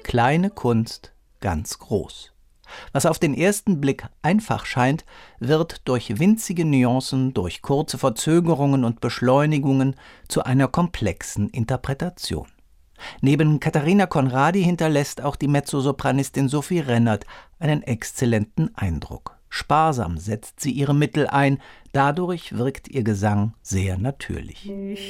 kleine Kunst ganz groß. Was auf den ersten Blick einfach scheint, wird durch winzige Nuancen, durch kurze Verzögerungen und Beschleunigungen zu einer komplexen Interpretation. Neben Katharina Conradi hinterlässt auch die Mezzosopranistin Sophie Rennert einen exzellenten Eindruck. Sparsam setzt sie ihre Mittel ein, dadurch wirkt ihr Gesang sehr natürlich.